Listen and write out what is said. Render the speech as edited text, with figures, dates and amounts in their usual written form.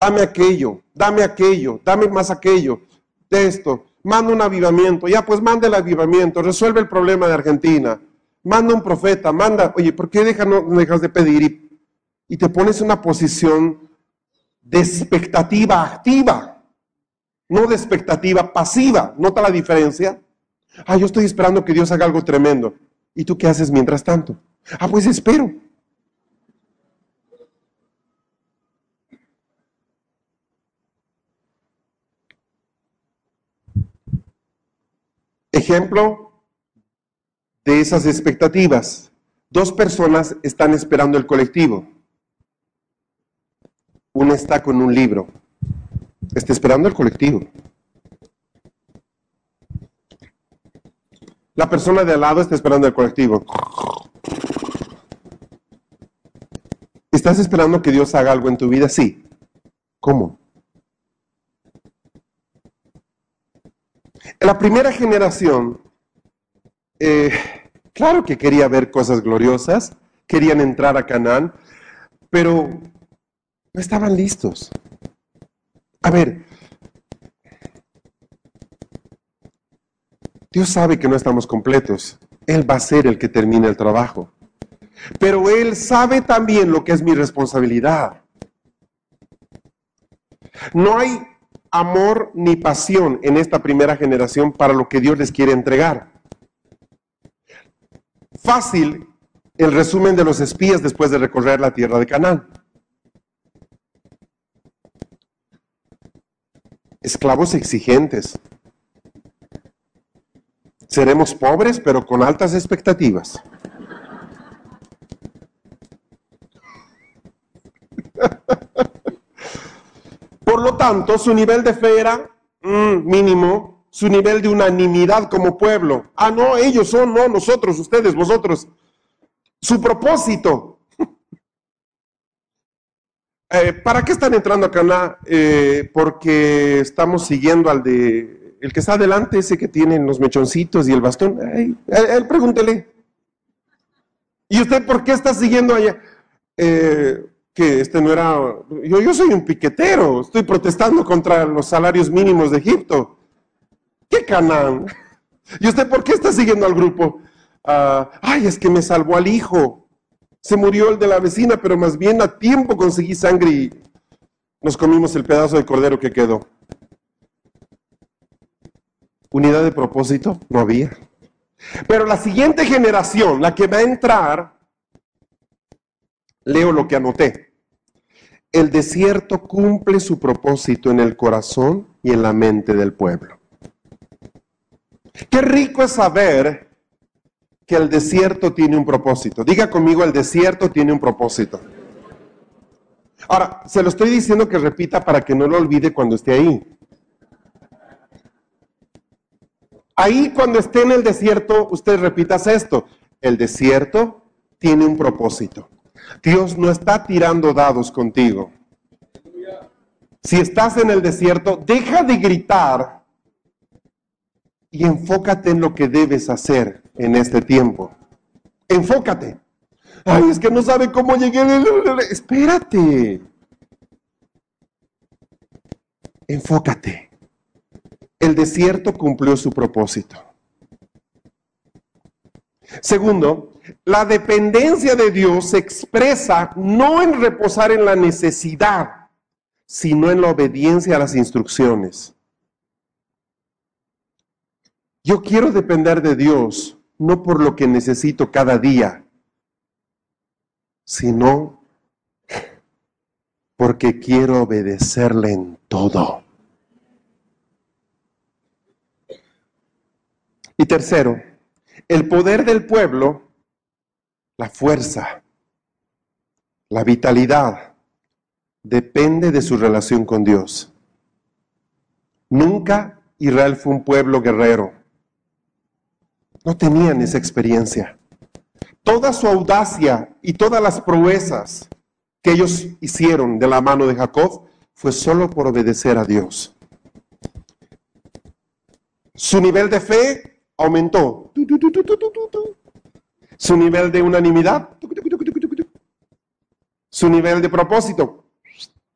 dame aquello, dame más aquello, de esto, manda un avivamiento, ya pues manda el avivamiento, resuelve el problema de Argentina, manda un profeta, oye, ¿por qué no dejas de pedir y te pones en una posición de expectativa activa, no de expectativa pasiva? ¿Nota la diferencia? Yo estoy esperando que Dios haga algo tremendo. ¿Y tú qué haces mientras tanto? Pues espero. Ejemplo de esas expectativas. 2 personas están esperando el colectivo. Una está con un libro. Está esperando el colectivo. La persona de al lado está esperando el colectivo. ¿Estás esperando que Dios haga algo en tu vida? Sí. ¿Cómo? En la primera generación, claro que quería ver cosas gloriosas, querían entrar a Canaán, pero no estaban listos. A ver, Dios sabe que no estamos completos. Él va a ser el que termine el trabajo. Pero Él sabe también lo que es mi responsabilidad. No hay amor ni pasión en esta primera generación para lo que Dios les quiere entregar. Fácil el resumen de los espías después de recorrer la tierra de Canaán. Esclavos exigentes. Seremos pobres, pero con altas expectativas. Por lo tanto, su nivel de fe era mínimo, su nivel de unanimidad como pueblo. No, ellos son, no, nosotros, ustedes, vosotros. Su propósito. ¿Para qué están entrando a Canaán? Porque estamos siguiendo al el que está adelante, ese que tiene los mechoncitos y el bastón. Él pregúntele. ¿Y usted por qué está siguiendo allá? Que este no era... Yo soy un piquetero, estoy protestando contra los salarios mínimos de Egipto. ¿Qué Canaán? ¿Y usted por qué está siguiendo al grupo? Es que me salvó al hijo. Se murió el de la vecina, pero más bien a tiempo conseguí sangre y nos comimos el pedazo de cordero que quedó. Unidad de propósito no había. Pero la siguiente generación, la que va a entrar, leo lo que anoté. El desierto cumple su propósito en el corazón y en la mente del pueblo. Qué rico es saber que el desierto tiene un propósito. Diga conmigo, el desierto tiene un propósito. Ahora, se lo estoy diciendo que repita para que no lo olvide cuando esté ahí. Ahí cuando esté en el desierto, usted repitas esto. El desierto tiene un propósito. Dios no está tirando dados contigo. Si estás en el desierto, deja de gritar y enfócate en lo que debes hacer en este tiempo. Enfócate. Es que no sabe cómo llegué. Espérate. Enfócate. El desierto cumplió su propósito. Segundo, la dependencia de Dios se expresa no en reposar en la necesidad, sino en la obediencia a las instrucciones. Yo quiero depender de Dios, no por lo que necesito cada día, sino porque quiero obedecerle en todo. Y tercero, el poder del pueblo, la fuerza, la vitalidad, depende de su relación con Dios. Nunca Israel fue un pueblo guerrero. No tenían esa experiencia. Toda su audacia y todas las proezas que ellos hicieron de la mano de Jacob fue solo por obedecer a Dios. Su nivel de fe aumentó. Su nivel de unanimidad. Su nivel de propósito.